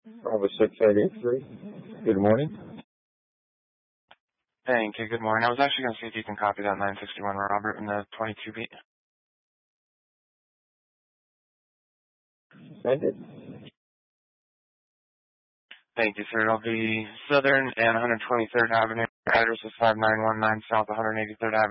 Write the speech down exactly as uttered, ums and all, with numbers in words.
Bravo six eight eight three. Good morning. Thank you. Good morning. I was actually going to see if you can copy that nine sixty-one Robert in the twenty-two beat. Send it. Thank you, sir. It'll be Southern and one hundred twenty-third Avenue. Address is five nine one nine South one hundred eighty-third Avenue.